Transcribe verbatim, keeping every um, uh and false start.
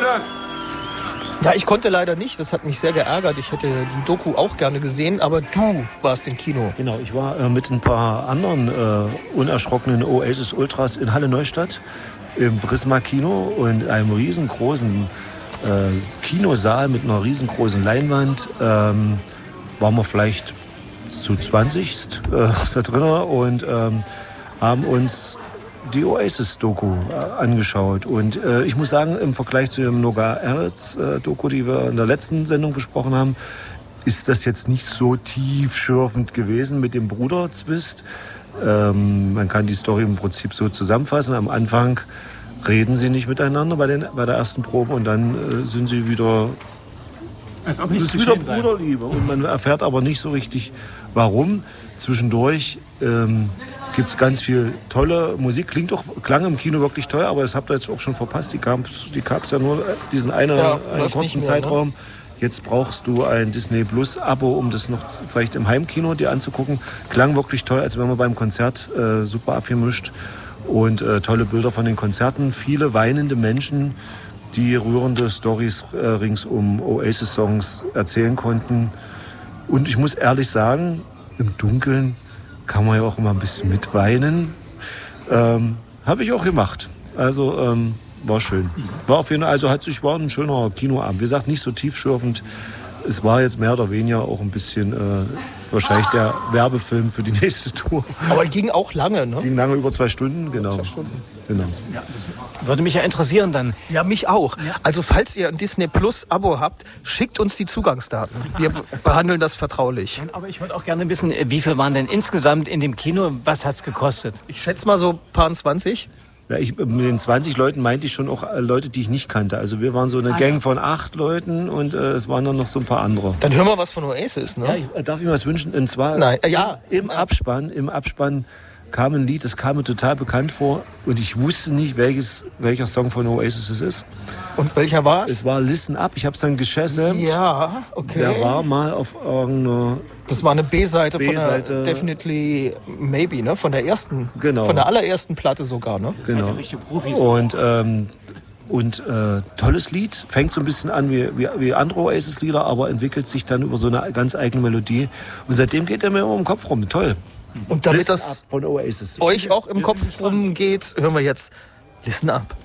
Dank. Ja, ich konnte leider nicht. Das hat mich sehr geärgert. Ich hätte die Doku auch gerne gesehen, aber du warst im Kino. Genau, ich war äh, mit ein paar anderen äh, unerschrockenen Oasis Ultras in Halle Neustadt im Prisma Kino und einem riesengroßen äh, Kinosaal mit einer riesengroßen Leinwand. Ähm, waren wir vielleicht zu zwanzig äh, da drin und ähm, haben uns die Oasis-Doku äh, angeschaut. Und äh, ich muss sagen, im Vergleich zu dem Noga Erz-Doku, die wir in der letzten Sendung besprochen haben, ist das jetzt nicht so tiefschürfend gewesen mit dem Bruder-Zwist. Ähm, man kann die Story im Prinzip so zusammenfassen. Am Anfang reden sie nicht miteinander bei, den, bei der ersten Probe und dann äh, sind sie wieder... Als ob das nichts ist wieder geschehen sei. Bruderliebe. Und man erfährt aber nicht so richtig, warum. Zwischendurch ähm, gibt es ganz viel tolle Musik. Klingt auch, klang im Kino wirklich toll, aber das habt ihr jetzt auch schon verpasst. Die gab es die gab's ja nur diesen eine, Ja, einen läuft kurzen nicht mehr, Zeitraum. ne? Jetzt brauchst du ein Disney Plus Abo, um das noch vielleicht im Heimkino dir anzugucken. Klang wirklich toll, als wenn man beim Konzert äh, super abgemischt. Und äh, tolle Bilder von den Konzerten. Viele weinende Menschen, die rührende Storys äh, rings um Oasis-Songs erzählen konnten. Und ich muss ehrlich sagen, im Dunkeln kann man ja auch immer ein bisschen mitweinen. Ähm, Habe ich auch gemacht. Also ähm, war schön. War auf jeden Fall, also hat sich, war ein schöner Kinoabend. Wie gesagt, nicht so tiefschürfend. Es war jetzt mehr oder weniger auch ein bisschen äh, wahrscheinlich der Werbefilm für die nächste Tour. Aber die ging auch lange, ne? Ging lange, über zwei Stunden, genau. Zwei Stunden. genau. Ja, das würde mich ja interessieren dann. Ja, mich auch. Also falls ihr ein Disney Plus Abo habt, schickt uns die Zugangsdaten. Wir behandeln das vertraulich. Aber ich würde auch gerne wissen, wie viel waren denn insgesamt in dem Kino? Was hat es gekostet? Ich schätze mal so paar zwanzig. Ja, ich, mit den zwanzig Leuten meinte ich schon auch äh, Leute, die ich nicht kannte. Also wir waren so eine Gang von acht Leuten und äh, es waren dann noch so ein paar andere. Dann hören wir was von Oasis, ne? Ja, ich, äh, darf ich mir was wünschen? Und zwar Nein, äh, ja. im Abspann, im Abspann kam ein Lied, das kam mir total bekannt vor und ich wusste nicht, welches, welcher Song von Oasis es ist. Und welcher war es? Es war Listen Up, ich habe es dann geschassamt. Ja, okay. Der war mal auf irgendeiner... Das war eine B-Seite, B-Seite. von der Definitely Maybe, ne? Von der ersten, Genau. von der allerersten Platte sogar, ne? Genau. Seid ihr richtige Profis? Und, ähm, und äh, tolles Lied, fängt so ein bisschen an wie, wie, wie andere Oasis-Lieder, aber entwickelt sich dann über so eine ganz eigene Melodie. Und seitdem geht er mir immer im Kopf rum, toll. Und damit Listen das Up von Oasis. euch auch im Kopf rumgeht, hören wir jetzt Listen Up.